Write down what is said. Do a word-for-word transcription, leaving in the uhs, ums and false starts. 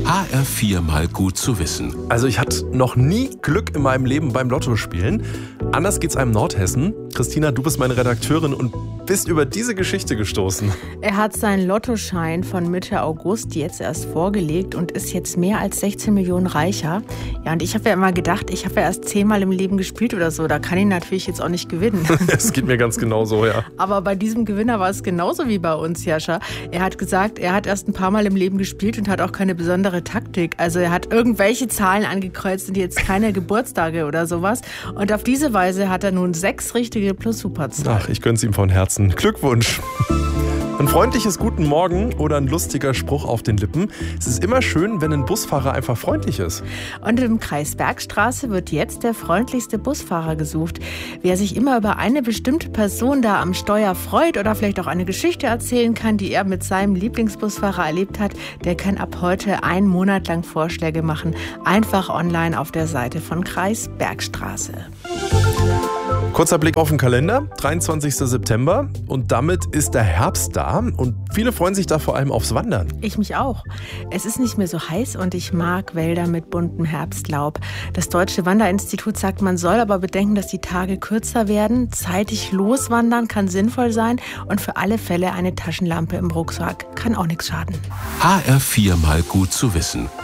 H R vier mal gut zu wissen. Also ich hatte noch nie Glück in meinem Leben beim Lottospielen. Anders geht's einem Nordhessen. Christina, du bist meine Redakteurin und bist über diese Geschichte gestoßen. Er hat seinen Lottoschein von Mitte August jetzt erst vorgelegt und ist jetzt mehr als sechzehn Millionen reicher. Ja, und ich habe ja immer gedacht, ich habe ja erst zehnmal im Leben gespielt oder so. Da kann ich natürlich jetzt auch nicht gewinnen. Es geht mir ganz genauso, ja. Aber bei diesem Gewinner war es genauso wie bei uns, Jascha. Er hat gesagt, er hat erst ein paar Mal im Leben gespielt und hat auch keine besondere Taktik. Also er hat irgendwelche Zahlen angekreuzt und jetzt keine Geburtstage oder sowas. Und auf diese Weise hat er nun sechs richtige plus Superzahlen. Ach, ich gönn's ihm von Herzen. Glückwunsch. Ein freundliches Guten Morgen oder ein lustiger Spruch auf den Lippen. Es ist immer schön, wenn ein Busfahrer einfach freundlich ist. Und im Kreis Bergstraße wird jetzt der freundlichste Busfahrer gesucht. Wer sich immer über eine bestimmte Person da am Steuer freut oder vielleicht auch eine Geschichte erzählen kann, die er mit seinem Lieblingsbusfahrer erlebt hat, der kann ab heute einen Monat lang Vorschläge machen. Einfach online auf der Seite von Kreis Bergstraße. Kurzer Blick auf den Kalender, dreiundzwanzigster September und damit ist der Herbst da und viele freuen sich da vor allem aufs Wandern. Ich mich auch. Es ist nicht mehr so heiß und ich mag Wälder mit buntem Herbstlaub. Das Deutsche Wanderinstitut sagt, man soll aber bedenken, dass die Tage kürzer werden. Zeitig loswandern kann sinnvoll sein und für alle Fälle eine Taschenlampe im Rucksack kann auch nichts schaden. H R vier mal gut zu wissen.